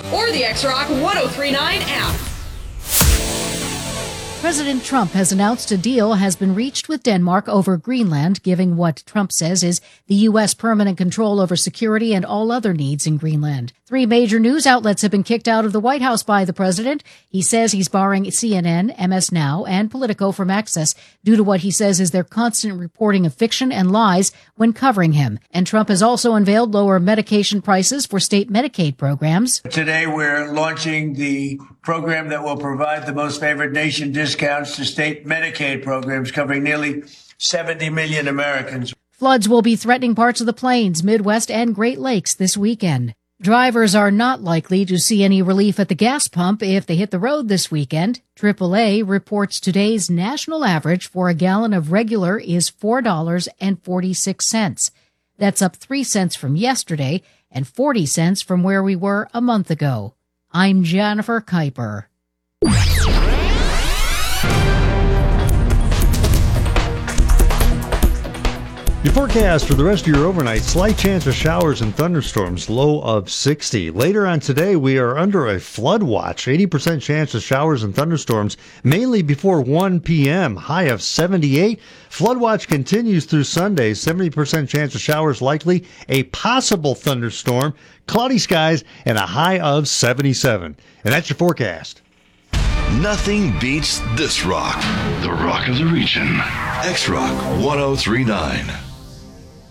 or the X-Rock 1039 app. President Trump has announced a deal has been reached with Denmark over Greenland, giving what Trump says is the U.S. permanent control over security and all other needs in Greenland. 3 major news outlets have been kicked out of the White House by the president. He says he's barring CNN, MS Now, and Politico from access due to what he says is their constant reporting of fiction and lies when covering him. And Trump has also unveiled lower medication prices for state Medicaid programs. Today we're launching the program that will provide the most favored nation discounts to state Medicaid programs covering nearly 70 million Americans. Floods will be threatening parts of the Plains, Midwest, and Great Lakes this weekend. Drivers are not likely to see any relief at the gas pump if they hit the road this weekend. AAA reports today's national average for a gallon of regular is $4.46. That's up 3 cents from yesterday and 40 cents from where we were a month ago. I'm Jennifer Kuiper. Your forecast for the rest of your overnight, slight chance of showers and thunderstorms, low of 60. Later on today, we are under a flood watch, 80% chance of showers and thunderstorms, mainly before 1 p.m., high of 78. Flood watch continues through Sunday, 70% chance of showers likely, a possible thunderstorm, cloudy skies, and a high of 77. And that's your forecast. Nothing beats this rock. The rock of the region. X-Rock 1039.